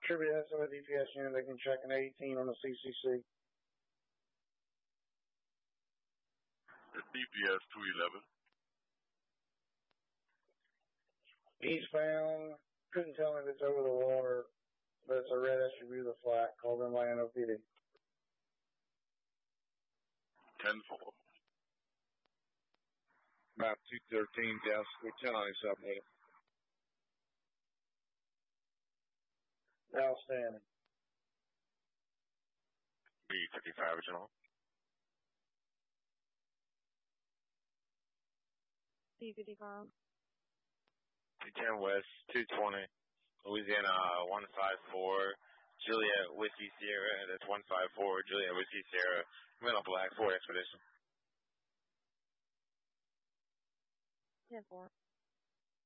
Tribute has a DPS unit. They can check an 18 on the CCC. The DPS 211. Eastbound. Couldn't tell if it's over the water, but it's a red SUV with a flat. Call them Atlanta PD. 10-4. Map 213, down School 10 on his subnet. Outstanding. B55 original. B55. B10 West 220. Louisiana 154. Juliet Whiskey Sierra. That's 154. Juliet Whiskey Sierra. Middle Black 4 Expedition. 10-4.